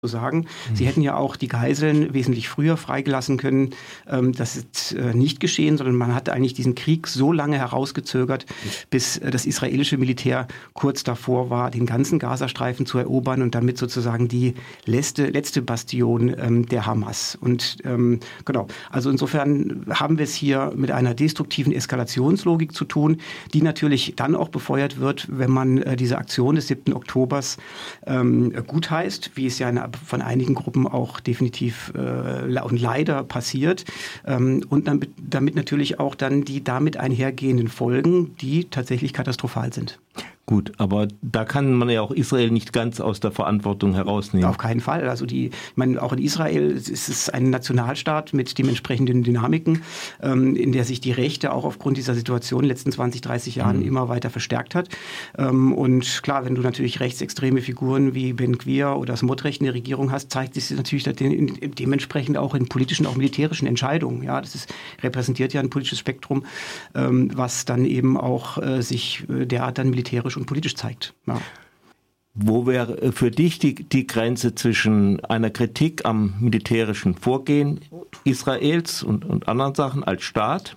sagen. Sie hätten ja auch die Geiseln wesentlich früher freigelassen können. Das ist nicht geschehen, sondern man hat eigentlich diesen Krieg so lange herausgezögert, bis das israelische Militär kurz davor war, den ganzen Gazastreifen zu erobern und damit sozusagen die letzte Bastion der Hamas. Und genau, also insofern haben wir es hier mit einer destruktiven Eskalationslogik zu tun, die natürlich dann auch befeuert wird, wenn man diese Aktion des 7. Oktobers gutheißt, wie es ja von einigen Gruppen auch definitiv und leider passiert. Und damit natürlich auch dann die damit einhergehenden Folgen, die tatsächlich katastrophal sind. Gut, aber da kann man ja auch Israel nicht ganz aus der Verantwortung herausnehmen. Auf keinen Fall. Also ich meine, auch in Israel ist es ein Nationalstaat mit dementsprechenden Dynamiken, in der sich die Rechte auch aufgrund dieser Situation in den letzten 20, 30 Jahren immer weiter verstärkt hat. Und klar, wenn du natürlich rechtsextreme Figuren wie Ben Gvir oder Smotrich in der Regierung hast, zeigt sich das natürlich dementsprechend auch in politischen, auch militärischen Entscheidungen. Ja, repräsentiert ja ein politisches Spektrum, was dann eben auch sich derart dann militärisch und politisch zeigt. Ja. Wo wäre für dich die Grenze zwischen einer Kritik am militärischen Vorgehen Israels und anderen Sachen als Staat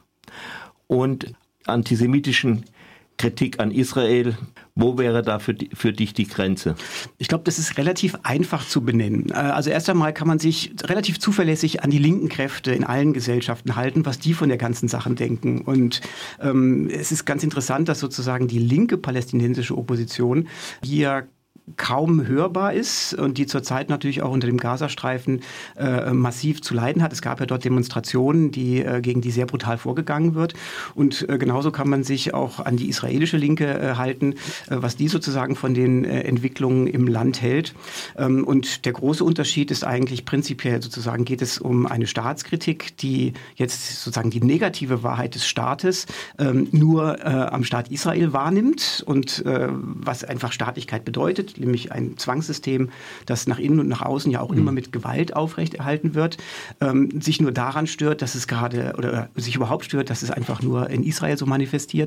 und antisemitischen Kritik an Israel? Wo wäre da für dich die Grenze? Ich glaube, das ist relativ einfach zu benennen. Also erst einmal kann man sich relativ zuverlässig an die linken Kräfte in allen Gesellschaften halten, was die von der ganzen Sache denken. Und es ist ganz interessant, dass sozusagen die linke palästinensische Opposition hier kaum hörbar ist und die zurzeit natürlich auch unter dem Gazastreifen massiv zu leiden hat. Es gab ja dort Demonstrationen, gegen die sehr brutal vorgegangen wird. Und genauso kann man sich auch an die israelische Linke halten, was die sozusagen von den Entwicklungen im Land hält. Und der große Unterschied ist eigentlich prinzipiell sozusagen, geht es um eine Staatskritik, die jetzt sozusagen die negative Wahrheit des Staates nur am Staat Israel wahrnimmt und was einfach Staatlichkeit bedeutet, nämlich ein Zwangssystem, das nach innen und nach außen ja auch immer mit Gewalt aufrechterhalten wird, sich nur daran stört, dass es oder sich überhaupt stört, dass es einfach nur in Israel so manifestiert,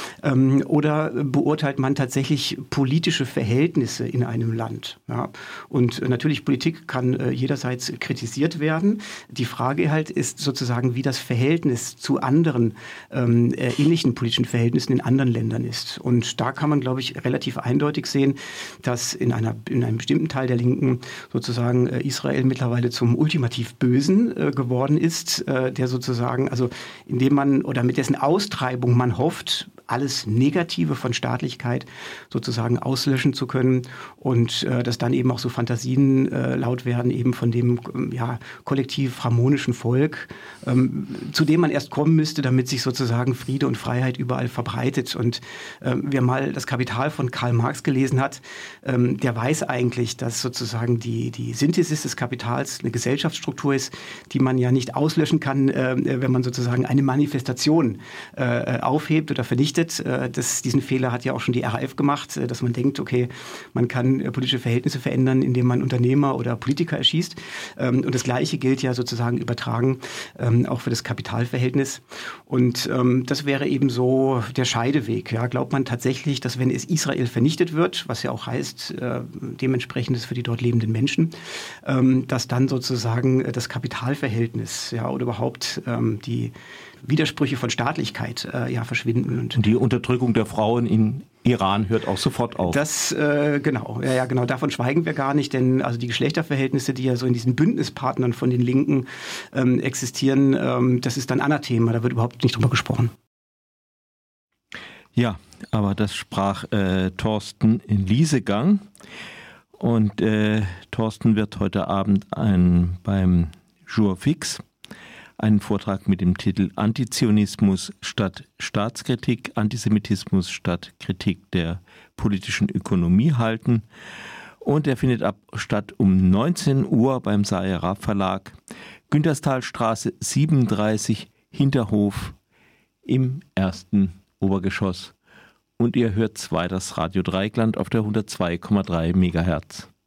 oder beurteilt man tatsächlich politische Verhältnisse in einem Land. Ja? Und natürlich, Politik kann jederseits kritisiert werden. Die Frage halt ist sozusagen, wie das Verhältnis zu anderen ähnlichen politischen Verhältnissen in anderen Ländern ist. Und da kann man, glaube ich, relativ eindeutig sehen, dass in einem bestimmten Teil der Linken sozusagen Israel mittlerweile zum ultimativ Bösen geworden ist, der sozusagen, also indem man oder mit dessen Austreibung man hofft, alles Negative von Staatlichkeit sozusagen auslöschen zu können und dass dann eben auch so Fantasien laut werden, eben von dem kollektiv harmonischen Volk, zu dem man erst kommen müsste, damit sich sozusagen Friede und Freiheit überall verbreitet. Und wer mal das Kapital von Karl Marx gelesen hat, der weiß eigentlich, dass sozusagen die Synthesis des Kapitals eine Gesellschaftsstruktur ist, die man ja nicht auslöschen kann, wenn man sozusagen eine Manifestation aufhebt oder vernichtet. Diesen Fehler hat ja auch schon die RAF gemacht, dass man denkt, okay, man kann politische Verhältnisse verändern, indem man Unternehmer oder Politiker erschießt. Und das Gleiche gilt ja sozusagen übertragen auch für das Kapitalverhältnis. Und das wäre eben so der Scheideweg. Ja, glaubt man tatsächlich, dass wenn es Israel vernichtet wird, was ja auch heißt, dementsprechend ist für die dort lebenden Menschen, dass dann sozusagen das Kapitalverhältnis oder überhaupt die Widersprüche von Staatlichkeit verschwinden. Und die Unterdrückung der Frauen in Iran hört auch sofort auf. Das, genau. Ja, genau. Davon schweigen wir gar nicht, denn also die Geschlechterverhältnisse, die ja so in diesen Bündnispartnern von den Linken existieren, das ist dann Anathema. Da wird überhaupt nicht drüber gesprochen. Ja, aber das sprach Thorsten Liesegang. Und Thorsten wird heute Abend beim Jour Fix einen Vortrag mit dem Titel Antizionismus statt Staatskritik, Antisemitismus statt Kritik der politischen Ökonomie halten. Und er findet statt um 19 Uhr beim Sayera Verlag, Günterstalstraße 37, Hinterhof im 1. Obergeschoss. Und ihr hört weiter das Radio Dreieckland auf der 102,3 MHz.